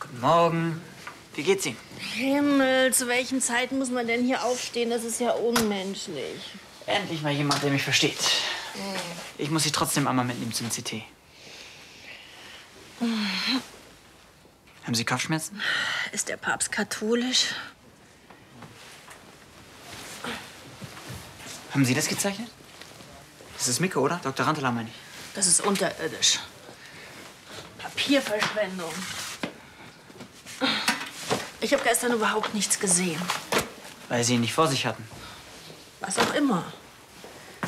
Guten Morgen. Wie geht's Ihnen? Himmel, zu welchen Zeiten muss man denn hier aufstehen? Das ist ja unmenschlich. Endlich mal jemand, der mich versteht. Ich muss Sie trotzdem einmal mitnehmen zum CT. Haben Sie Kopfschmerzen? Ist der Papst katholisch? Haben Sie das gezeichnet? Das ist Micke, oder? Dr. Ranteler, meine ich. Das ist unterirdisch. Papierverschwendung. Ich habe gestern überhaupt nichts gesehen. Weil Sie ihn nicht vor sich hatten. Was auch immer.